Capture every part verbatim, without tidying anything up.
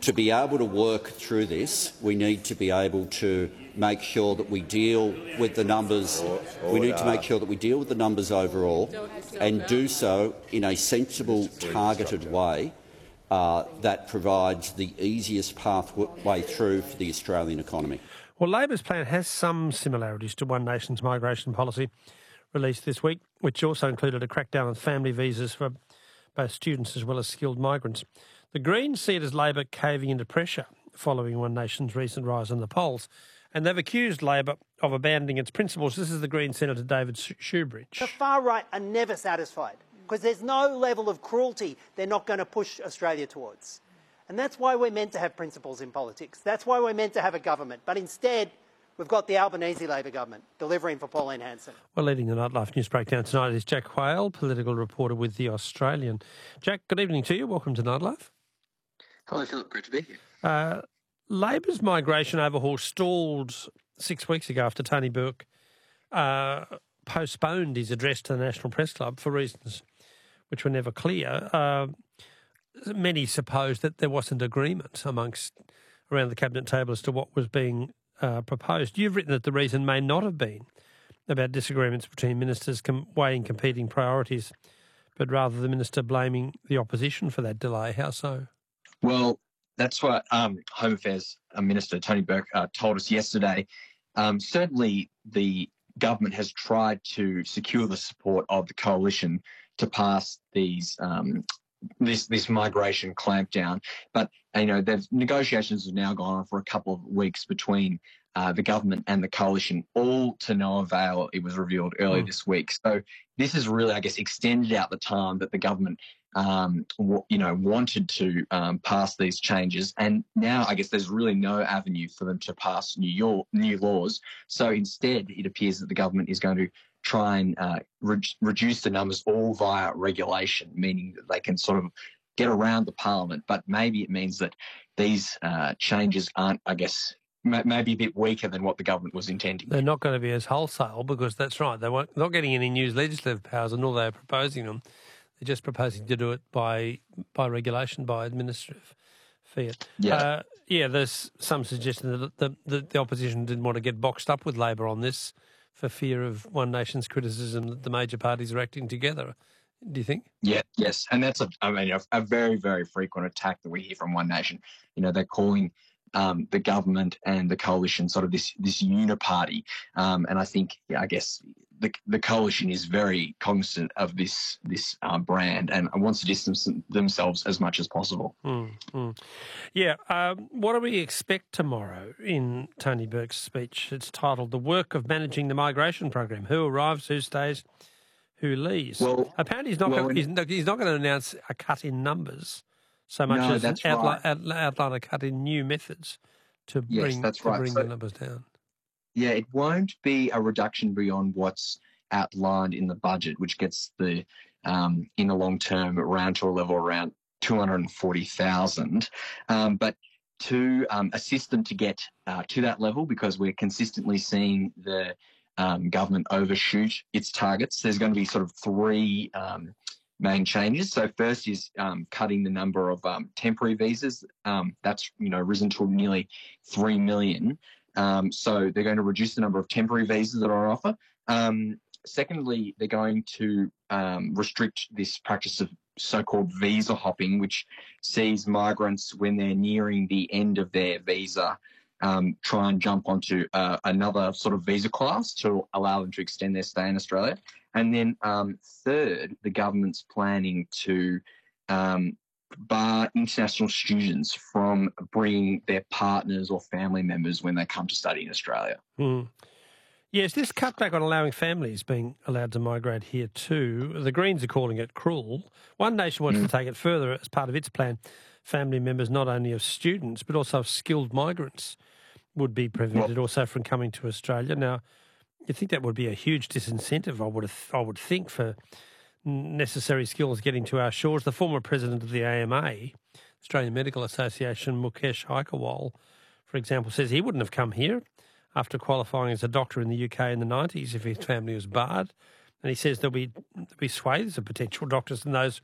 to be able to work through this, we need to be able to make sure that we deal with the numbers. We need to make sure that we deal with the numbers overall and do so in a sensible, targeted way uh, that provides the easiest pathway through for the Australian economy. Well, Labor's plan has some similarities to One Nation's migration policy released this week, which also included a crackdown on family visas for both students as well as skilled migrants. The Greens see it as Labor caving into pressure following One Nation's recent rise in the polls, and they've accused Labor of abandoning its principles. This is the Green Senator David Shoebridge. The far right are never satisfied because there's no level of cruelty they're not going to push Australia towards. And that's why we're meant to have principles in politics. That's why we're meant to have a government. But instead, we've got the Albanese Labor government delivering for Pauline Hanson. Well, leading the Nightlife News Breakdown tonight is Jack Quayle, political reporter with The Australian. Jack, good evening to you. Welcome to Nightlife. Hello, Philip. Great to be here. Uh, Labor's migration overhaul stalled six weeks ago after Tony Burke uh, postponed his address to the National Press Club for reasons which were never clear. Uh, many supposed that there wasn't agreement amongst around the cabinet table as to what was being uh, proposed. You've written that the reason may not have been about disagreements between ministers com- weighing competing priorities, but rather the minister blaming the opposition for that delay. How so? Well, that's what um, Home Affairs Minister Tony Burke uh, told us yesterday. Um, certainly the government has tried to secure the support of the coalition to pass these um, this this migration clampdown. But, you know, the negotiations have now gone on for a couple of weeks between uh, the government and the coalition, all to no avail, it was revealed earlier mm. this week. So this has really, I guess, extended out the time that the government Um, w- you know, wanted to um, pass these changes, and now I guess there's really no avenue for them to pass new York, new laws. So instead, it appears that the government is going to try and uh, re- reduce the numbers all via regulation, meaning that they can sort of get around the parliament. But maybe it means that these uh, changes aren't, I guess, m- maybe a bit weaker than what the government was intending. They're not going to be as wholesale because that's right. They weren't not getting any new legislative powers, and all they're proposing them. They're just proposing to do it by by regulation, by administrative fiat. Yeah, uh, yeah. There's some suggestion that the, the the opposition didn't want to get boxed up with Labor on this for fear of One Nation's criticism that the major parties are acting together. Do you think? Yeah, yes, and that's a I mean a, a very very frequent attack that we hear from One Nation. You know, they're calling um, the government and the coalition sort of this this uniparty, um, and I think yeah, I guess. The, the coalition is very cognizant of this this uh, brand and wants to distance themselves as much as possible. Mm, mm. Yeah. Um, what do we expect tomorrow in Tony Burke's speech? It's titled "The Work of Managing the Migration Program." Who arrives, who stays, who leaves? Well, apparently he's not. Well, going, he's, not he's not going to announce a cut in numbers so much no, as that's outline, right. outline a cut in new methods to yes, bring that's to right. bring so, the numbers down. Yeah, it won't be a reduction beyond what's outlined in the budget, which gets the um, in the long term around to a level around two hundred forty thousand. Um, but to um, assist them to get uh, to that level, because we're consistently seeing the um, government overshoot its targets, there's going to be sort of three um, main changes. So first is um, cutting the number of um, temporary visas. Um, that's you know risen to nearly three million. Um, so they're going to reduce the number of temporary visas that are on offer. Um, secondly, they're going to um, restrict this practice of so-called visa hopping, which sees migrants, when they're nearing the end of their visa, um, try and jump onto uh, another sort of visa class to allow them to extend their stay in Australia. And then um, third, the government's planning to um, bar international students from bringing their partners or family members when they come to study in Australia. Mm. Yes, this cutback on allowing families being allowed to migrate here too, the Greens are calling it cruel. One Nation wants mm. to take it further as part of its plan. Family members not only of students but also of skilled migrants would be prevented well, also from coming to Australia. Now, you think that would be a huge disincentive, I would have, I would think, for necessary skills getting to our shores. The former president of the A M A, Australian Medical Association, Mukesh Aikerwal, for example, says he wouldn't have come here after qualifying as a doctor in the U K in the nineties if his family was barred. And he says there'll be, there'll be swathes of potential doctors and those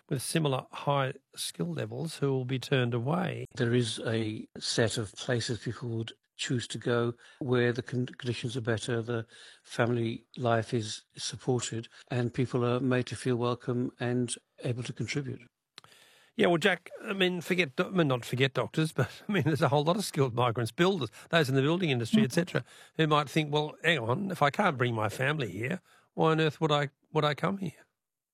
with similar high skill levels who will be turned away. There is a set of places people would choose to go where the con- conditions are better, the family life is supported, and people are made to feel welcome and able to contribute. Yeah, well, Jack, I mean, forget, I mean, not forget doctors, but I mean, there's a whole lot of skilled migrants, builders, those in the building industry, et cetera, who might think, well, hang on, if I can't bring my family here, why on earth would I would I come here?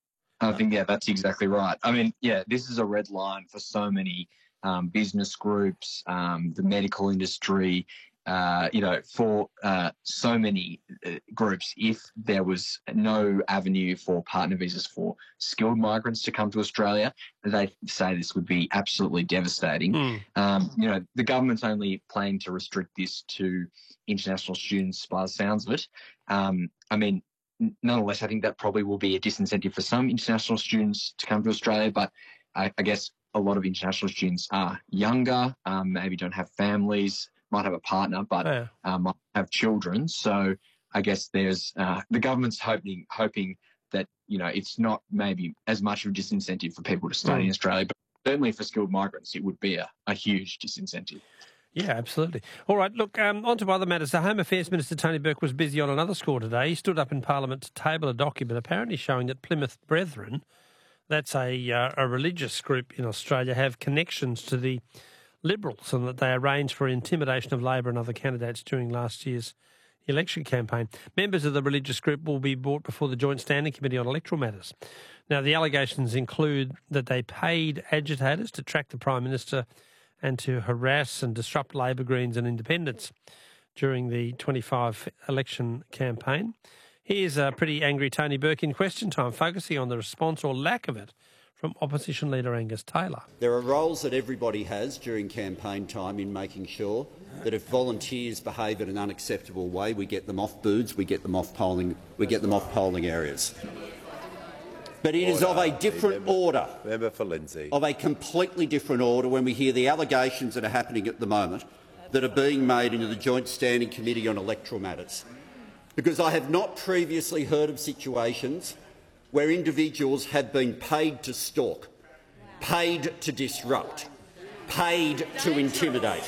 I think, yeah, that's exactly right. I mean, yeah, this is a red line for so many um, business groups, um, the medical industry, uh, you know, for uh, so many uh, groups. If there was no avenue for partner visas for skilled migrants to come to Australia, they say this would be absolutely devastating. Mm. Um, you know, the government's only planning to restrict this to international students by the sounds of it. Um, I mean, nonetheless, I think that probably will be a disincentive for some international students to come to Australia, but I, I guess a lot of international students are younger, um, maybe don't have families, might have a partner, but Yeah. um, might have children. So I guess there's uh, the government's hoping hoping that, you know, it's not maybe as much of a disincentive for people to study Mm. in Australia, but certainly for skilled migrants, it would be a, a huge disincentive. Yeah, absolutely. All right, look, um, on to other matters. The Home Affairs Minister, Tony Burke, was busy on another score today. He stood up in Parliament to table a document apparently showing that Plymouth Brethren, that's a, uh, a religious group in Australia, have connections to the Liberals and that they arranged for intimidation of Labor and other candidates during last year's election campaign. Members of the religious group will be brought before the Joint Standing Committee on Electoral Matters. Now, the allegations include that they paid agitators to track the Prime Minister and to harass and disrupt Labor, Greens and Independents during the twenty-five election campaign. Here's a pretty angry Tony Burke in Question Time, focusing on the response or lack of it from Opposition Leader Angus Taylor. There are roles that everybody has during campaign time in making sure that if volunteers behave in an unacceptable way, we get them off booths, we get them off polling, we get them off polling areas. But it is of a different order, Member for Lindsay. of a completely different order when we hear the allegations that are happening at the moment that are being made into the Joint Standing Committee on Electoral Matters. Because I have not previously heard of situations where individuals have been paid to stalk, paid to disrupt, paid to intimidate,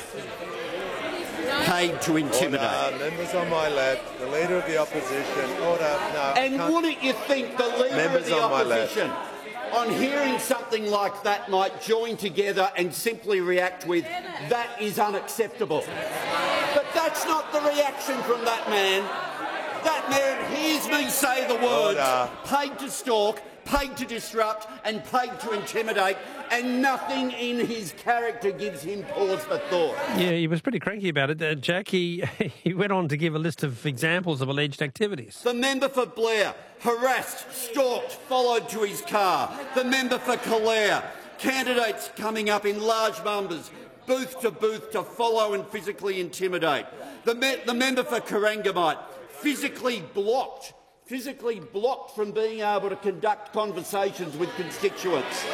paid to intimidate. Order. Members on my left, the Leader of the Opposition. Order. No, And can't- wouldn't you think the Leader Members of the on my left. Opposition, on hearing something like that, might join together and simply react with, "That is unacceptable"? But that's not the reaction from that man. That man hears me say the words, Order. paid to stalk, paid to disrupt and paid to intimidate, and nothing in his character gives him pause for thought. Yeah, he was pretty cranky about it. Uh, Jack, he, he went on to give a list of examples of alleged activities. The member for Blair, harassed, stalked, followed to his car. The member for Calare, candidates coming up in large numbers, booth to booth to follow and physically intimidate. The, me the member for Corangamite, physically blocked, physically blocked from being able to conduct conversations with constituents.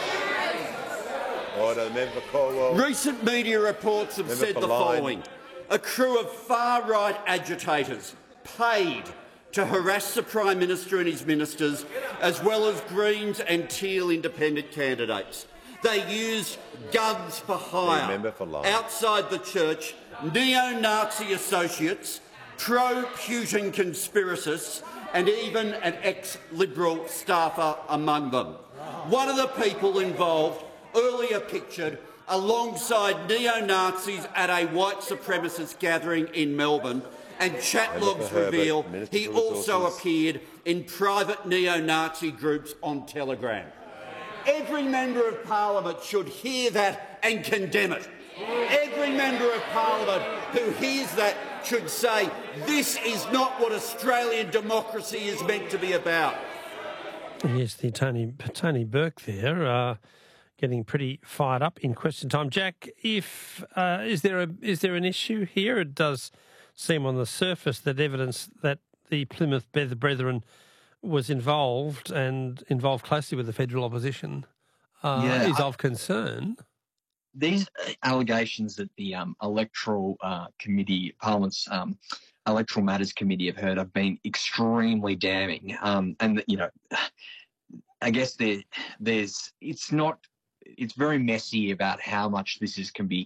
Order. The member for Caldwell. Recent media reports have Member said for the Lyne. following. A crew of far-right agitators paid to harass the Prime Minister and his ministers, as well as Greens and Teal independent candidates. They used guns for hire member for Lyne. outside the church, neo-Nazi associates, pro-Putin conspiracists, and even an ex-Liberal staffer among them. One of the people involved, earlier pictured alongside neo-Nazis at a white supremacist gathering in Melbourne, and chat logs Herbert, reveal Minister he for also Resources. appeared in private neo-Nazi groups on Telegram. Every member of parliament should hear that and condemn it. Every member of parliament who hears that should say, this is not what Australian democracy is meant to be about. Yes, the Tony Tony Burke there, uh, getting pretty fired up in Question Time. Jack, if uh, is there a is there an issue here? It does seem on the surface that evidence that the Plymouth Brethren was involved and involved closely with the federal opposition uh, Yeah, is I- of concern. These allegations that the um, electoral uh, committee, Parliament's um, electoral matters committee have heard have been extremely damning, um, and that, you know, I guess there, there's, it's not, it's very messy about how much this is can be